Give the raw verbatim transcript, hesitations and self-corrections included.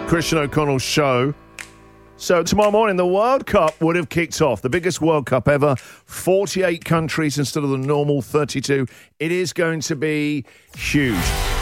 Christian O'Connell's show. So tomorrow morning, the World Cup would have kicked off. The biggest World Cup ever. forty-eight countries instead of the normal thirty-two. It is going to be huge.